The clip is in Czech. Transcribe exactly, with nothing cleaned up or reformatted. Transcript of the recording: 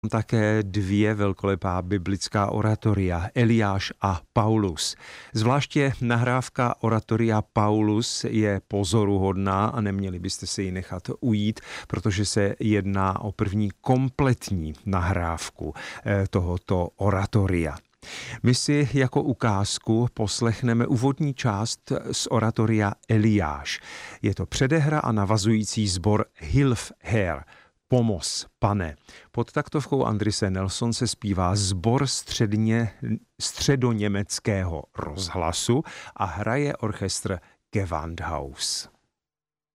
také dvě velkolepá biblická oratoria, Eliáš a Paulus. Zvláště nahrávka oratoria Paulus je pozoruhodná a neměli byste se ji nechat ujít, protože se jedná o první kompletní nahrávku tohoto oratoria. My si jako ukázku poslechneme úvodní část z oratoria Eliáš. Je to předehra a navazující sbor Hilf Herr, pomoz, pane. Pod taktovkou Andrise Nelson se zpívá sbor středně, středoněmeckého rozhlasu a hraje orchestr Gewandhaus.